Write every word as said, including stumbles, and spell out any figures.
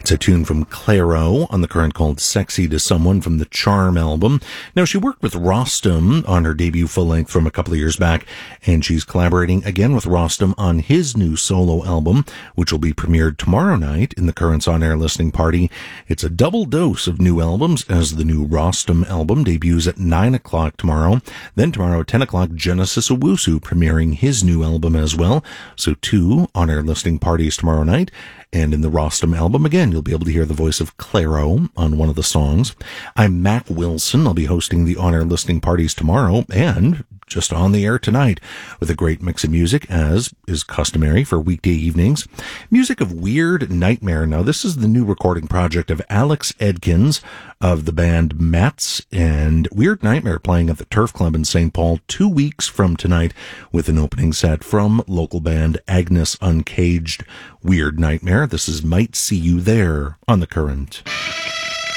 It's a tune from Clairo on the current called Sexy to Someone from the Charm album. Now, she worked with Rostam on her debut full-length from a couple of years back, and she's collaborating again with Rostam on his new solo album, which will be premiered tomorrow night in the Currents On Air listening party. It's a double dose of new albums, as the new Rostam album debuts at nine o'clock tomorrow. Then tomorrow at ten o'clock, Genesis Owusu premiering his new album as well. So two on-air listening parties tomorrow night. And in the Rostam album, again, you'll be able to hear the voice of Clairo on one of the songs. I'm Mac Wilson. I'll be hosting the on-air listening parties tomorrow and just on the air tonight with a great mix of music, as is customary for weekday evenings. Music of Weird Nightmare. Now, this is the new recording project of Alex Edkins of the band Mats, and Weird Nightmare playing at the Turf Club in Saint Paul two weeks from tonight with an opening set from local band Agnes Uncaged. Weird Nightmare. This is Might See You There on The Current.